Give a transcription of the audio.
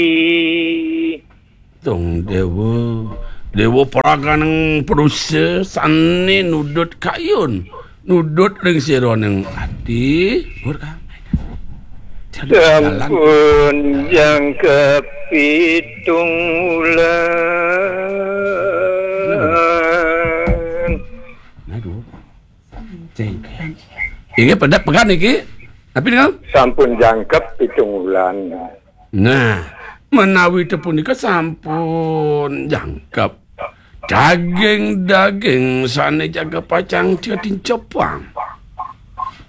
Tong Dewa peraganang perusa sane nudut kayun. Nudut ring sira ning ati. Sampun yang kepitung wulan. Aduh. Iki pegan iki. Tapi dengan Sampun jangkep pitung wulan. nah, menawi tepunika sampun jangkep. Daging-daging sane jaga pacang dia dincopang.